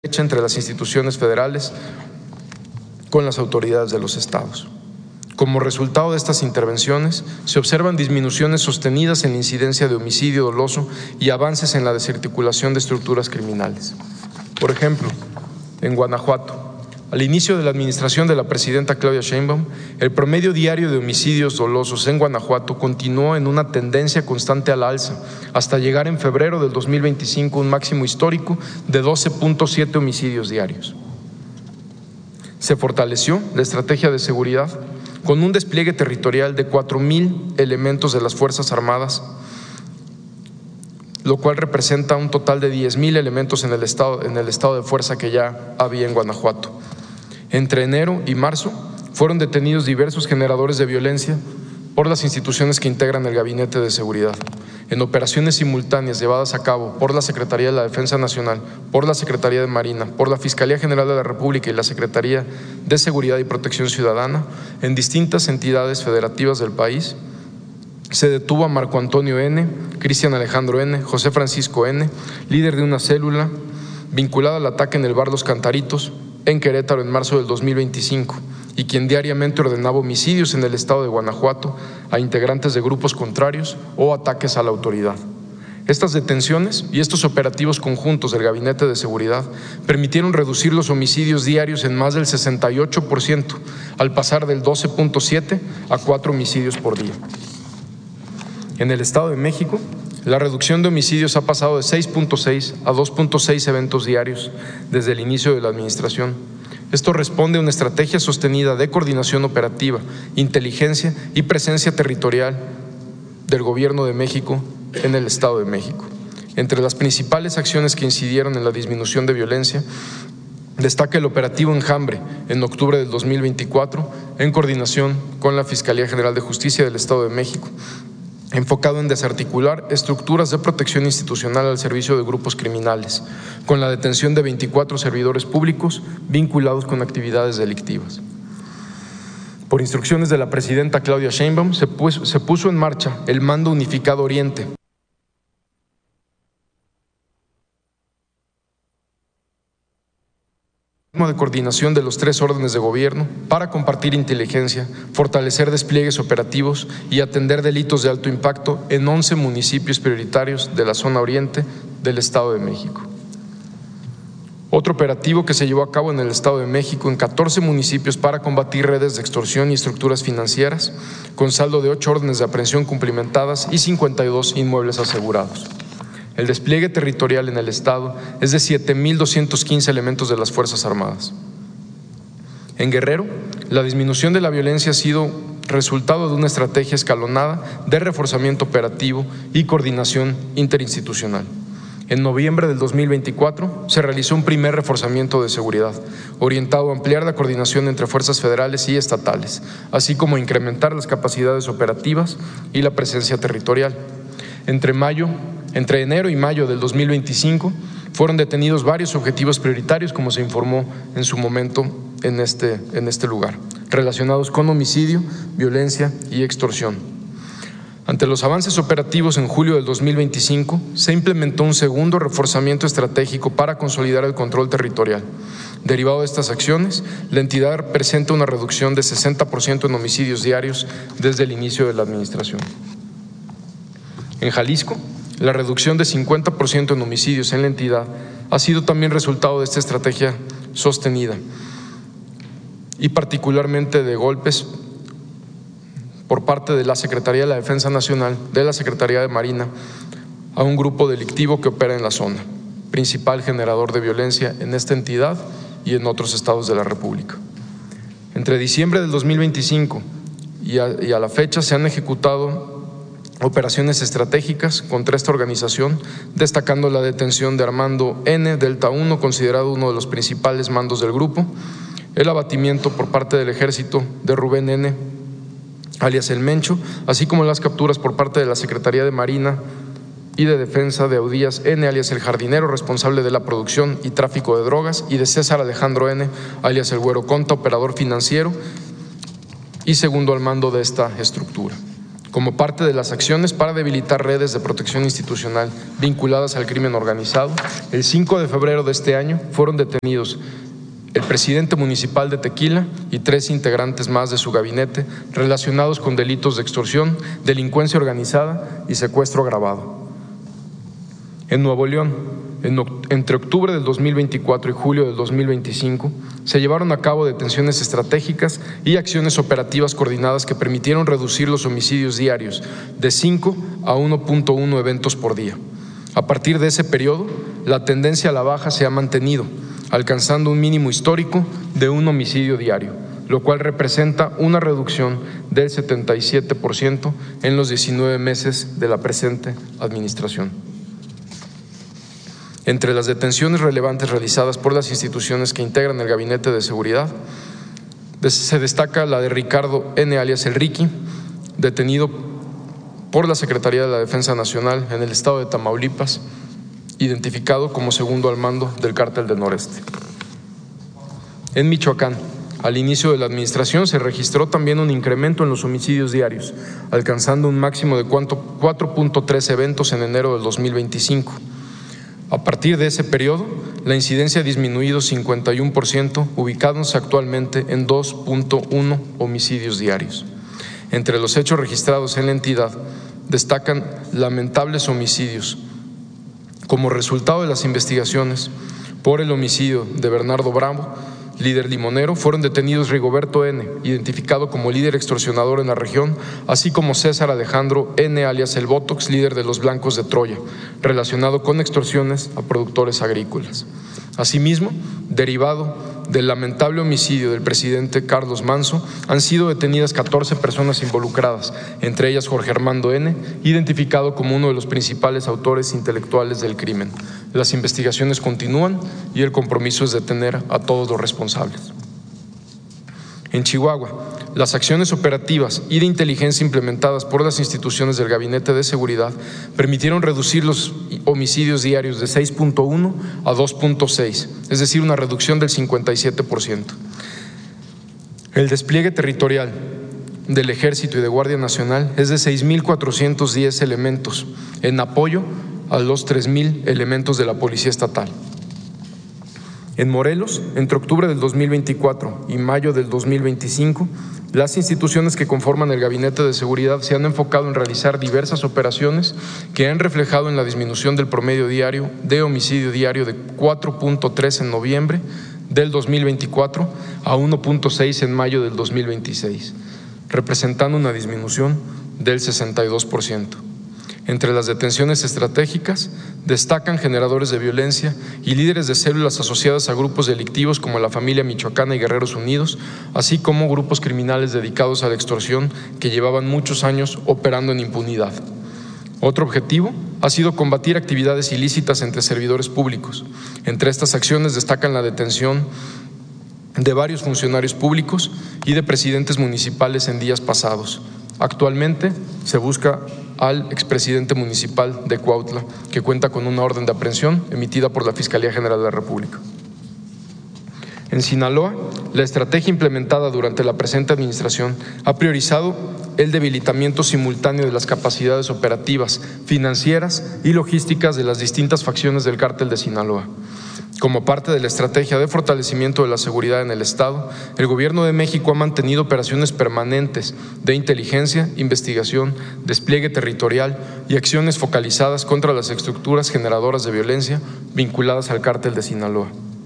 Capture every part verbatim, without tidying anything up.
entre las instituciones federales con las autoridades de los estados. Como resultado de estas intervenciones, se observan disminuciones sostenidas en la incidencia de homicidio doloso y avances en la desarticulación de estructuras criminales. Por ejemplo, en Guanajuato, al inicio de la administración de la presidenta Claudia Sheinbaum, el promedio diario de homicidios dolosos en Guanajuato continuó en una tendencia constante a la alza, hasta llegar en febrero del dos mil veinticinco a un máximo histórico de doce punto siete homicidios diarios. Se fortaleció la estrategia de seguridad con un despliegue territorial de cuatro mil elementos de las Fuerzas Armadas, lo cual representa un total de diez mil elementos en el estado, en el estado de fuerza que ya había en Guanajuato. Entre enero y marzo fueron detenidos diversos generadores de violencia por las instituciones que integran el Gabinete de Seguridad, en operaciones simultáneas llevadas a cabo por la Secretaría de la Defensa Nacional, por la Secretaría de Marina, por la Fiscalía General de la República y la Secretaría de Seguridad y Protección Ciudadana, en distintas entidades federativas del país. Se detuvo a Marco Antonio N., Cristian Alejandro N., José Francisco N., líder de una célula vinculada al ataque en el bar Los Cantaritos, en Querétaro, en marzo del dos mil veinticinco, y quien diariamente ordenaba homicidios en el estado de Guanajuato a integrantes de grupos contrarios o ataques a la autoridad. Estas detenciones y estos operativos conjuntos del Gabinete de Seguridad permitieron reducir los homicidios diarios en más del sesenta y ocho por ciento, al pasar del doce punto siete a cuatro homicidios por día. En el Estado de México, la reducción de homicidios ha pasado de seis punto seis a dos punto seis eventos diarios desde el inicio de la administración. Esto responde a una estrategia sostenida de coordinación operativa, inteligencia y presencia territorial del Gobierno de México en el Estado de México. Entre las principales acciones que incidieron en la disminución de violencia, destaca el operativo Enjambre en octubre del dos mil veinticuatro, en coordinación con la Fiscalía General de Justicia del Estado de México, enfocado en desarticular estructuras de protección institucional al servicio de grupos criminales, con la detención de veinticuatro servidores públicos vinculados con actividades delictivas. Por instrucciones de la presidenta Claudia Sheinbaum, se puso, se puso en marcha el Mando Unificado Oriente, de coordinación de los tres órdenes de gobierno para compartir inteligencia, fortalecer despliegues operativos y atender delitos de alto impacto en once municipios prioritarios de la zona oriente del Estado de México. Otro operativo que se llevó a cabo en el Estado de México en catorce municipios para combatir redes de extorsión y estructuras financieras, con saldo de ocho órdenes de aprehensión cumplimentadas y cincuenta y dos inmuebles asegurados. El despliegue territorial en el Estado es de siete mil doscientos quince elementos de las Fuerzas Armadas. En Guerrero, la disminución de la violencia ha sido resultado de una estrategia escalonada de reforzamiento operativo y coordinación interinstitucional. En noviembre del dos mil veinticuatro se realizó un primer reforzamiento de seguridad, orientado a ampliar la coordinación entre fuerzas federales y estatales, así como a incrementar las capacidades operativas y la presencia territorial. Entre mayo Entre enero y mayo del dos mil veinticinco fueron detenidos varios objetivos prioritarios, como se informó en su momento en este, en este lugar, relacionados con homicidio, violencia y extorsión. Ante los avances operativos, en julio del dos mil veinticinco se implementó un segundo reforzamiento estratégico para consolidar el control territorial. Derivado de estas acciones, la entidad presenta una reducción de sesenta por ciento en homicidios diarios desde el inicio de la administración. En Jalisco, la reducción de cincuenta por ciento en homicidios en la entidad ha sido también resultado de esta estrategia sostenida y particularmente de golpes por parte de la Secretaría de la Defensa Nacional, de la Secretaría de Marina, a un grupo delictivo que opera en la zona, principal generador de violencia en esta entidad y en otros estados de la República. Entre diciembre del dos mil veinticinco y a, y a la fecha se han ejecutado operaciones estratégicas contra esta organización, destacando la detención de Armando N., Delta uno, considerado uno de los principales mandos del grupo, el abatimiento por parte del Ejército de Rubén N., alias El Mencho, así como las capturas por parte de la Secretaría de Marina y de Defensa de Audías N., alias El Jardinero, responsable de la producción y tráfico de drogas, y de César Alejandro N., alias El Güero Conta, operador financiero y segundo al mando de esta estructura. Como parte de las acciones para debilitar redes de protección institucional vinculadas al crimen organizado, el cinco de febrero de este año fueron detenidos el presidente municipal de Tequila y tres integrantes más de su gabinete relacionados con delitos de extorsión, delincuencia organizada y secuestro agravado. En Nuevo León, en, entre octubre del dos mil veinticuatro y julio del dos mil veinticinco, se llevaron a cabo detenciones estratégicas y acciones operativas coordinadas que permitieron reducir los homicidios diarios de cinco a uno punto uno eventos por día. A partir de ese periodo, la tendencia a la baja se ha mantenido, alcanzando un mínimo histórico de un homicidio diario, lo cual representa una reducción del setenta y siete por ciento en los diecinueve meses de la presente administración. Entre las detenciones relevantes realizadas por las instituciones que integran el Gabinete de Seguridad, se destaca la de Ricardo N. alias El Ricky, detenido por la Secretaría de la Defensa Nacional en el estado de Tamaulipas, identificado como segundo al mando del Cártel del Noreste. En Michoacán, al inicio de la administración se registró también un incremento en los homicidios diarios, alcanzando un máximo de cuatro punto tres eventos en enero del dos mil veinticinco. A partir de ese periodo, la incidencia ha disminuido cincuenta y uno por ciento, ubicándose actualmente en dos punto uno homicidios diarios. Entre los hechos registrados en la entidad, destacan lamentables homicidios. Como resultado de las investigaciones por el homicidio de Bernardo Bravo, líder limonero, fueron detenidos Rigoberto N., identificado como líder extorsionador en la región, así como César Alejandro N., alias El Botox, líder de los Blancos de Troya, relacionado con extorsiones a productores agrícolas. Asimismo, derivado del lamentable homicidio del presidente Carlos Manso, han sido detenidas catorce personas involucradas, entre ellas Jorge Armando N., identificado como uno de los principales autores intelectuales del crimen. Las investigaciones continúan y el compromiso es detener a todos los responsables. En Chihuahua, las acciones operativas y de inteligencia implementadas por las instituciones del Gabinete de Seguridad permitieron reducir los homicidios diarios de seis punto uno a dos punto seis, es decir, una reducción del cincuenta y siete por ciento. El despliegue territorial del Ejército y de Guardia Nacional es de seis mil cuatrocientos diez elementos en apoyo a los tres mil elementos de la Policía Estatal. En Morelos, entre octubre del dos mil veinticuatro y mayo del dos mil veinticinco, las instituciones que conforman el Gabinete de Seguridad se han enfocado en realizar diversas operaciones que han reflejado en la disminución del promedio diario de homicidio diario de cuatro punto tres en noviembre del dos mil veinticuatro a uno punto seis en mayo del dos mil veintiséis, representando una disminución del sesenta y dos por ciento. Entre las detenciones estratégicas destacan generadores de violencia y líderes de células asociadas a grupos delictivos como la familia michoacana y Guerreros Unidos, así como grupos criminales dedicados a la extorsión que llevaban muchos años operando en impunidad. Otro objetivo ha sido combatir actividades ilícitas entre servidores públicos. Entre estas acciones destacan la detención de varios funcionarios públicos y de presidentes municipales en días pasados. Actualmente se busca al expresidente municipal de Cuautla, que cuenta con una orden de aprehensión emitida por la Fiscalía General de la República. En Sinaloa, la estrategia implementada durante la presente administración ha priorizado el debilitamiento simultáneo de las capacidades operativas, financieras y logísticas de las distintas facciones del Cártel de Sinaloa. Como parte de la estrategia de fortalecimiento de la seguridad en el Estado, el Gobierno de México ha mantenido operaciones permanentes de inteligencia, investigación, despliegue territorial y acciones focalizadas contra las estructuras generadoras de violencia vinculadas al Cártel de Sinaloa.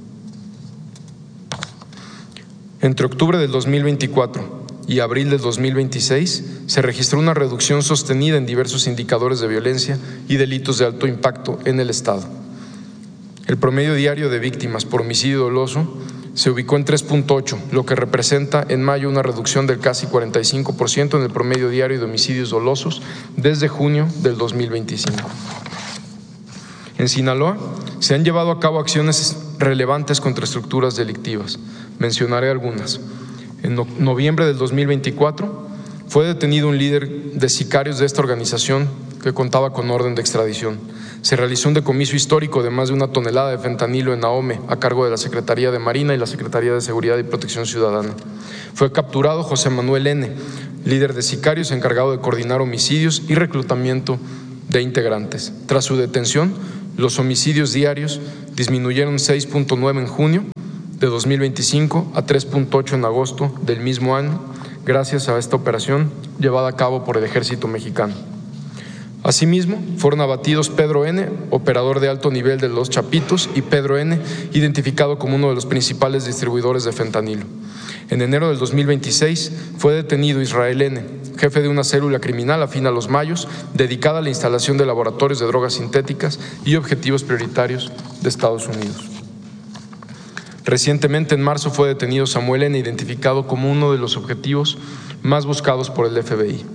Entre octubre del dos mil veinticuatro y abril del dos mil veintiséis se registró una reducción sostenida en diversos indicadores de violencia y delitos de alto impacto en el Estado. El promedio diario de víctimas por homicidio doloso se ubicó en tres punto ocho, lo que representa en mayo una reducción del casi cuarenta y cinco por ciento en el promedio diario de homicidios dolosos desde junio del dos mil veinticinco. En Sinaloa se han llevado a cabo acciones relevantes contra estructuras delictivas. Mencionaré algunas. En no- noviembre del dos mil veinticuatro fue detenido un líder de sicarios de esta organización que contaba con orden de extradición. Se realizó un decomiso histórico de más de una tonelada de fentanilo en Ahome a cargo de la Secretaría de Marina y la Secretaría de Seguridad y Protección Ciudadana. Fue capturado José Manuel N., líder de sicarios encargado de coordinar homicidios y reclutamiento de integrantes. Tras su detención, los homicidios diarios disminuyeron seis punto nueve en junio de dos mil veinticinco a tres punto ocho en agosto del mismo año, gracias a esta operación llevada a cabo por el Ejército Mexicano. Asimismo, fueron abatidos Pedro N., operador de alto nivel de Los Chapitos, y Pedro N., identificado como uno de los principales distribuidores de fentanilo. En enero del dos mil veintiséis fue detenido Israel N., jefe de una célula criminal afín a los Mayos, dedicada a la instalación de laboratorios de drogas sintéticas y objetivos prioritarios de Estados Unidos. Recientemente, en marzo, fue detenido Samuel N., identificado como uno de los objetivos más buscados por el F B I.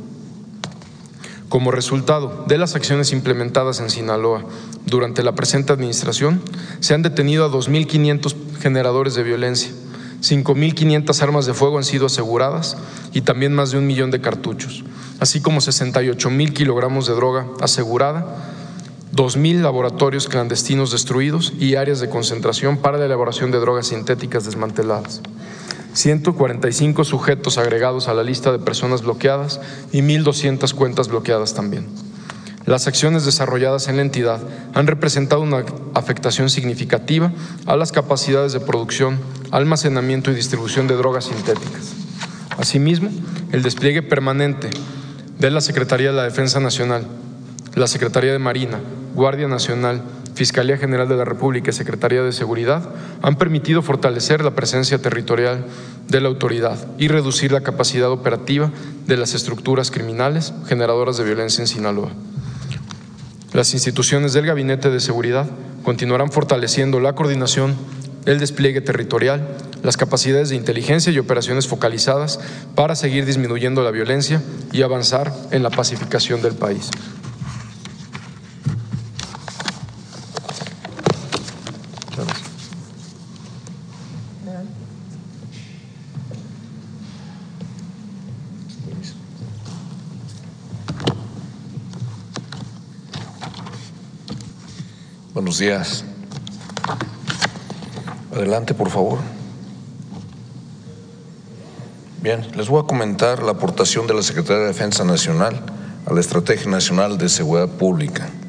Como resultado de las acciones implementadas en Sinaloa durante la presente administración, se han detenido a dos mil quinientos generadores de violencia, cinco mil quinientas armas de fuego han sido aseguradas y también más de un millón de cartuchos, así como sesenta y ocho mil kilogramos de droga asegurada, dos mil laboratorios clandestinos destruidos y áreas de concentración para la elaboración de drogas sintéticas desmanteladas. ciento cuarenta y cinco sujetos agregados a la lista de personas bloqueadas y mil doscientas cuentas bloqueadas también. Las acciones desarrolladas en la entidad han representado una afectación significativa a las capacidades de producción, almacenamiento y distribución de drogas sintéticas. Asimismo, el despliegue permanente de la Secretaría de la Defensa Nacional, la Secretaría de Marina, Guardia Nacional, Fiscalía General de la República y Secretaría de Seguridad han permitido fortalecer la presencia territorial de la autoridad y reducir la capacidad operativa de las estructuras criminales generadoras de violencia en Sinaloa. Las instituciones del Gabinete de Seguridad continuarán fortaleciendo la coordinación, el despliegue territorial, las capacidades de inteligencia y operaciones focalizadas para seguir disminuyendo la violencia y avanzar en la pacificación del país. Buenos días. Adelante, por favor. Bien, les voy a comentar la aportación de la Secretaría de Defensa Nacional a la Estrategia Nacional de Seguridad Pública.